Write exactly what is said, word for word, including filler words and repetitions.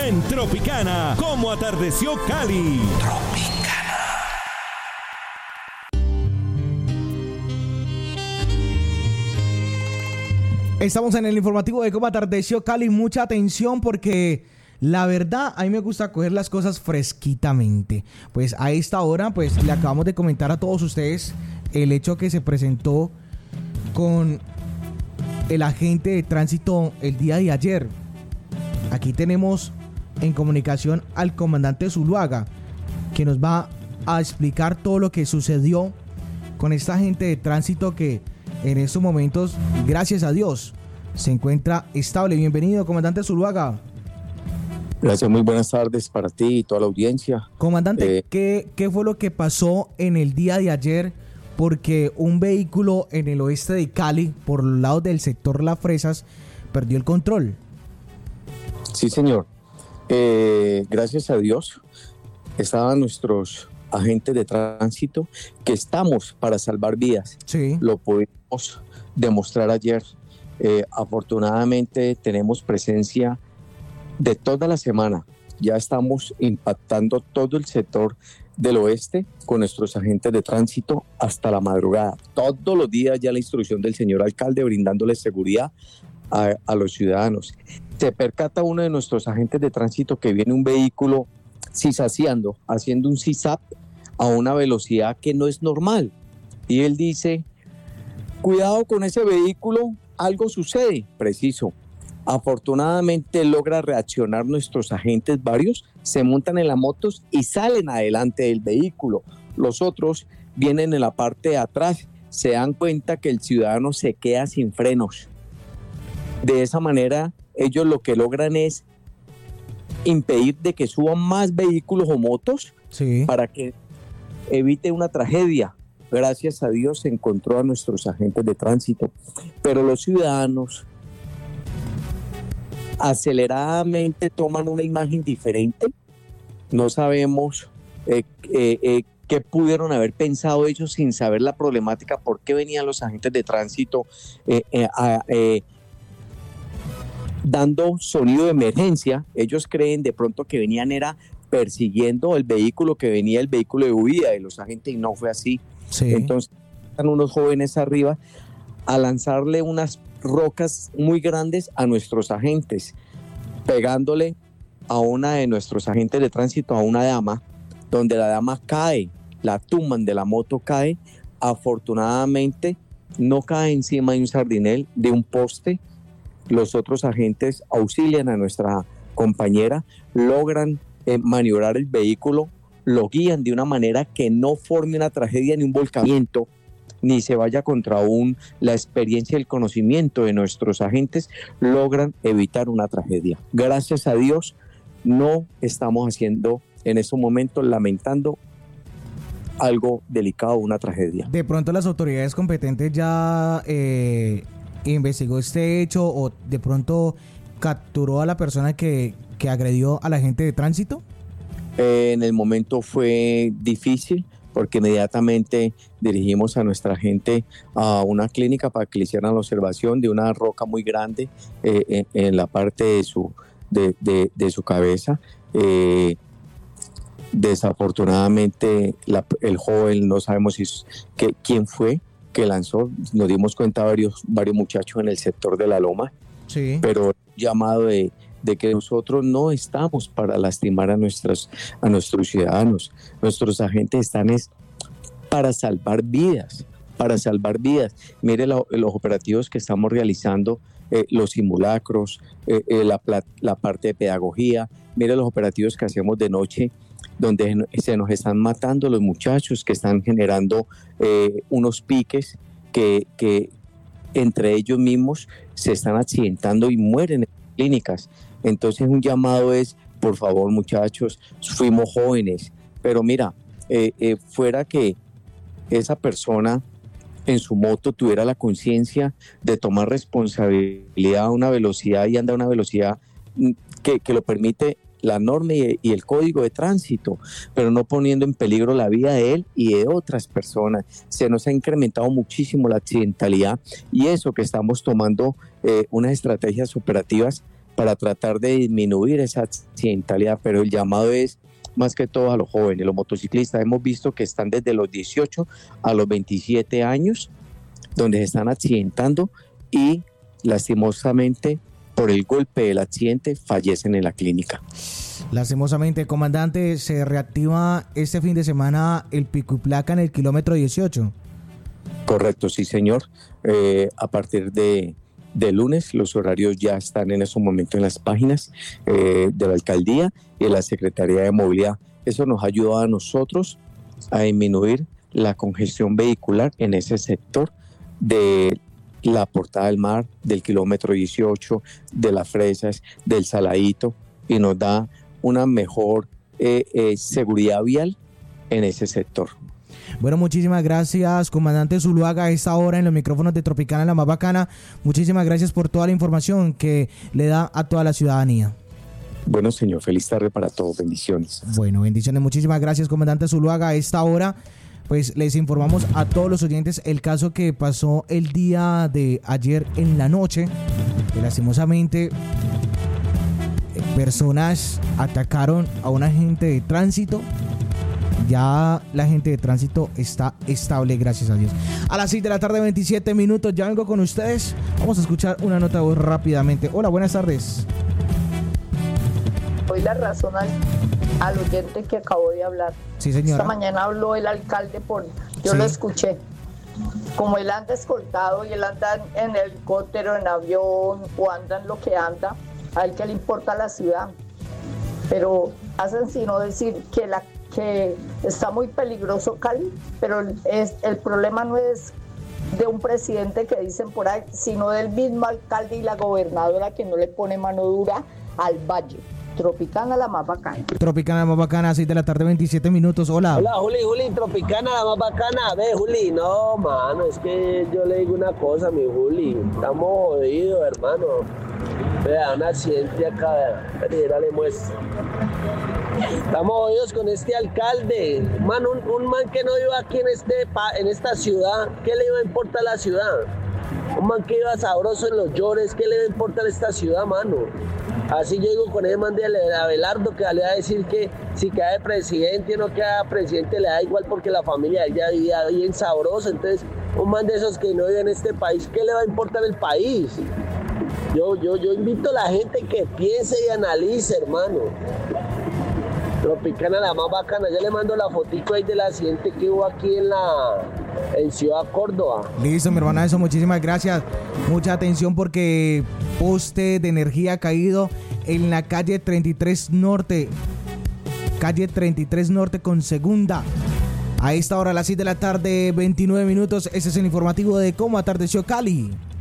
en Tropicana, como atardeció Cali. Tropicana. Estamos en el informativo de cómo atardeció Cali. Mucha atención porque la verdad a mí me gusta coger las cosas fresquitamente. Pues a esta hora pues le acabamos de comentar a todos ustedes el hecho que se presentó con el agente de tránsito el día de ayer. Aquí tenemos en comunicación al comandante Zuluaga, que nos va a explicar todo lo que sucedió con esta agente de tránsito que en estos momentos, gracias a Dios, se encuentra estable. Bienvenido, comandante Zuluaga. Gracias, muy buenas tardes para ti y toda la audiencia. Comandante, eh, ¿qué, ¿qué fue lo que pasó en el día de ayer? Porque un vehículo en el oeste de Cali, por el lado del sector Las Fresas, perdió el control. Sí, señor. Eh, gracias a Dios, estaban nuestros agentes de tránsito que estamos para salvar vidas. Sí. Lo pudimos demostrar ayer. Eh, afortunadamente tenemos presencia de toda la semana. Ya estamos impactando todo el sector del oeste con nuestros agentes de tránsito hasta la madrugada. Todos los días ya la instrucción del señor alcalde brindándoles seguridad a, a los ciudadanos. Se percata uno de nuestros agentes de tránsito que viene un vehículo cisaseando, haciendo un cisap a una velocidad que no es normal. Y él dice, cuidado con ese vehículo, algo sucede. Preciso. Afortunadamente logra reaccionar nuestros agentes varios, se montan en las motos y salen adelante del vehículo. Los otros vienen en la parte de atrás, se dan cuenta que el ciudadano se queda sin frenos. De esa manera, ellos lo que logran es impedir de que suban más vehículos o motos, sí, para que evite una tragedia. Gracias a Dios se encontró a nuestros agentes de tránsito, pero los ciudadanos aceleradamente toman una imagen diferente. No sabemos eh, eh, eh, qué pudieron haber pensado ellos sin saber la problemática, por qué venían los agentes de tránsito eh, eh, eh, dando sonido de emergencia. Ellos creen de pronto que venían era persiguiendo el vehículo, que venía el vehículo de huida de los agentes, y no fue así. sí. Entonces están unos jóvenes arriba a lanzarle unas rocas muy grandes a nuestros agentes, pegándole a una de nuestros agentes de tránsito, a una dama, donde la dama cae, la tumban de la moto, cae. Afortunadamente no cae encima de un sardinel, de un poste. Los otros agentes auxilian a nuestra compañera, logran eh, maniobrar el vehículo, lo guían de una manera que no forme una tragedia ni un volcamiento, ni se vaya contra un, la experiencia y el conocimiento de nuestros agentes, logran evitar una tragedia. Gracias a Dios, no estamos haciendo en estos momentos, lamentando algo delicado, una tragedia. De pronto las autoridades competentes ya eh, investigó este hecho, o de pronto capturó a la persona que, que agredió al agente de tránsito. Eh, en el momento fue difícil, porque inmediatamente dirigimos a nuestra gente a una clínica para que le hicieran la observación de una roca muy grande eh, en, en la parte de su, de, de, de su cabeza. Eh, desafortunadamente la, el joven, no sabemos si, que, quién fue que lanzó. Nos dimos cuenta varios, varios muchachos en el sector de la Loma, sí, pero llamado de de que nosotros no estamos para lastimar a nuestros, a nuestros ciudadanos. Nuestros agentes están es para salvar vidas, para salvar vidas. Mire la, los operativos que estamos realizando, eh, los simulacros, eh, eh, la, la parte de pedagogía. Mire los operativos que hacemos de noche, donde se nos están matando los muchachos, que están generando eh, unos piques que, que entre ellos mismos se están accidentando y mueren en clínicas. Entonces un llamado es, por favor muchachos, fuimos jóvenes, pero mira, eh, eh, fuera que esa persona en su moto tuviera la conciencia de tomar responsabilidad a una velocidad y anda a una velocidad que, que lo permite la norma y, y el código de tránsito, pero no poniendo en peligro la vida de él y de otras personas. Se nos ha incrementado muchísimo la accidentalidad, y eso que estamos tomando eh, unas estrategias operativas para tratar de disminuir esa accidentalidad, pero el llamado es más que todo a los jóvenes, los motociclistas. Hemos visto que están desde los dieciocho a los veintisiete años, donde se están accidentando y lastimosamente por el golpe del accidente fallecen en la clínica. Lastimosamente, comandante, se reactiva este fin de semana el pico y placa en el kilómetro dieciocho. Correcto, sí señor. Eh, a partir de, de lunes los horarios ya están en ese momento en las páginas eh, de la alcaldía y de la Secretaría de Movilidad. Eso nos ayuda a nosotros a disminuir la congestión vehicular en ese sector de la Portada del Mar, del kilómetro dieciocho, de las Fresas, del Saladito, y nos da una mejor eh, eh, seguridad vial en ese sector. Bueno, muchísimas gracias, comandante Zuluaga, a esta hora en los micrófonos de Tropicana, la más bacana. Muchísimas gracias por toda la información que le da a toda la ciudadanía. Bueno, señor, feliz tarde para todos, bendiciones. Bueno, bendiciones, muchísimas gracias, comandante Zuluaga. A esta hora, pues les informamos a todos los oyentes el caso que pasó el día de ayer en la noche, que lastimosamente personas atacaron a un agente de tránsito. Ya la gente de tránsito está estable, gracias a Dios. A las seis de la tarde, veintisiete minutos, ya vengo con ustedes. Vamos a escuchar una nota de voz rápidamente. Hola, buenas tardes. Doy la razón al, al oyente que acabó de hablar. Sí, señora. Esta mañana habló el alcalde, por, yo Sí. lo escuché. Como él anda escoltado y él anda en helicóptero, en avión o anda en lo que anda, a él que le importa la ciudad. Pero hacen sino decir que la que está muy peligroso Cali, pero es, el problema no es de un presidente que dicen por ahí, sino del mismo alcalde y la gobernadora que no le pone mano dura al valle. Tropicana, la más bacana. Tropicana, la más bacana, seis de la tarde, veintisiete minutos. Hola. Hola, Juli, Juli, Tropicana, la más bacana. Ve, Juli, no, mano, es que yo le digo una cosa, mi Juli. Estamos jodidos, hermano. Vea, un accidente acá, vea, le muestro. Estamos jodidos con este alcalde. Man, un, un man que no iba aquí en, este, en esta ciudad, ¿qué le iba a importar a la ciudad? Un man que iba sabroso en los llores, ¿qué le iba a importar a esta ciudad, mano? Así yo digo con ese man de Abelardo, que le va a decir que si queda de presidente o no queda presidente le da igual porque la familia de ella vivía bien sabrosa. Entonces, un man de esos que no vive en este país, ¿qué le va a importar el país? Yo, yo, yo invito a la gente que piense y analice, hermano. Tropicana, la más bacana. Ya le mando la fotico ahí del accidente que hubo aquí en la en Ciudad Córdoba. Listo, mi hermana, eso, muchísimas gracias. Mucha atención porque poste de energía ha caído en la calle treinta y tres Norte. Calle treinta y tres Norte con segunda. A esta hora, a las seis de la tarde, veintinueve minutos. Ese es el informativo de cómo atardeció Cali.